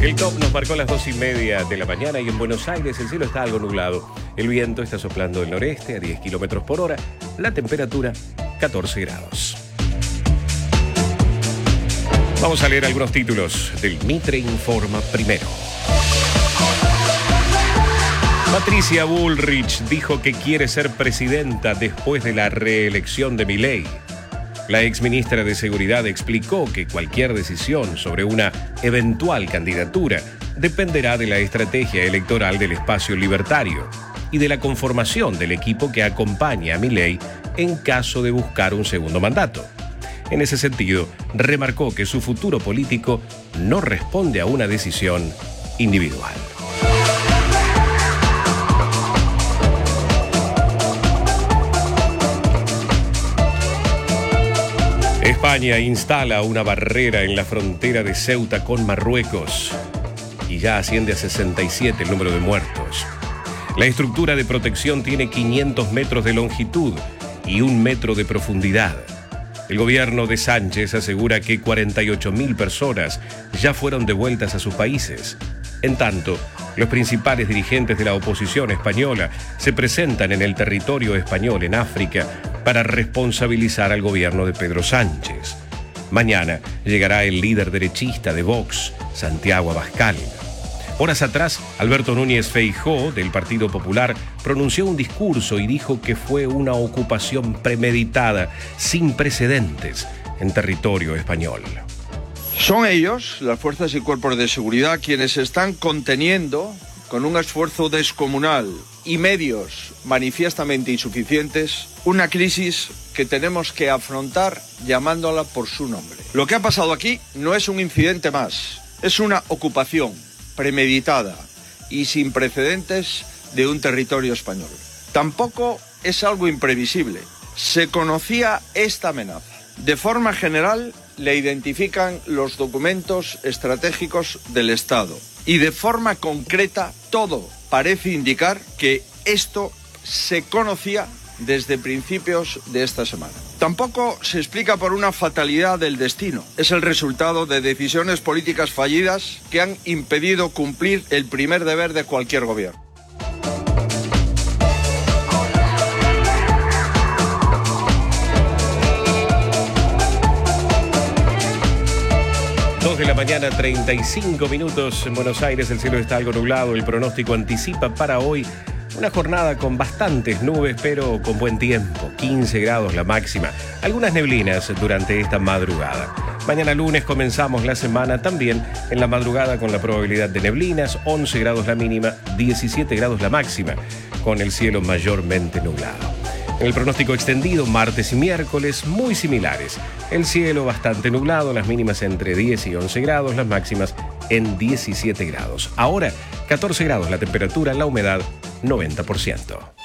El top nos marcó las 2:30 de la mañana y en Buenos Aires el cielo está algo nublado. El viento está soplando del noreste a 10 kilómetros por hora. La temperatura, 14 grados. Vamos a leer algunos títulos del Mitre Informa primero. Patricia Bullrich dijo que quiere ser presidenta después de la reelección de Milei. La exministra de Seguridad explicó que cualquier decisión sobre una eventual candidatura dependerá de la estrategia electoral del espacio libertario y de la conformación del equipo que acompaña a Milei en caso de buscar un segundo mandato. En ese sentido, remarcó que su futuro político no responde a una decisión individual. España instala una barrera en la frontera de Ceuta con Marruecos y ya asciende a 67 el número de muertos. La estructura de protección tiene 500 metros de longitud y 1 metro de profundidad. El gobierno de Sánchez asegura que 48.000 personas ya fueron devueltas a sus países. En tanto, los principales dirigentes de la oposición española se presentan en el territorio español en África para responsabilizar al gobierno de Pedro Sánchez. Mañana llegará el líder derechista de Vox, Santiago Abascal. Horas atrás, Alberto Núñez Feijóo, del Partido Popular, pronunció un discurso y dijo que fue una ocupación premeditada, sin precedentes, en territorio español. Son ellos, las fuerzas y cuerpos de seguridad, quienes están conteniendo, con un esfuerzo descomunal y medios manifiestamente insuficientes, una crisis que tenemos que afrontar llamándola por su nombre. Lo que ha pasado aquí no es un incidente más, es una ocupación premeditada y sin precedentes de un territorio español. Tampoco es algo imprevisible. Se conocía esta amenaza. De forma general, le identifican los documentos estratégicos del Estado. Y de forma concreta, todo parece indicar que esto se conocía desde principios de esta semana. Tampoco se explica por una fatalidad del destino. Es el resultado de decisiones políticas fallidas que han impedido cumplir el primer deber de cualquier gobierno. 2 de la mañana, 35 minutos en Buenos Aires. El cielo está algo nublado. El pronóstico anticipa para hoy una jornada con bastantes nubes, pero con buen tiempo. 15 grados la máxima. Algunas neblinas durante esta madrugada. Mañana lunes comenzamos la semana también en la madrugada con la probabilidad de neblinas. 11 grados la mínima, 17 grados la máxima, con el cielo mayormente nublado. En el pronóstico extendido, martes y miércoles, muy similares. El cielo bastante nublado, las mínimas entre 10 y 11 grados, las máximas en 17 grados. Ahora, 14 grados la temperatura, la humedad 90%.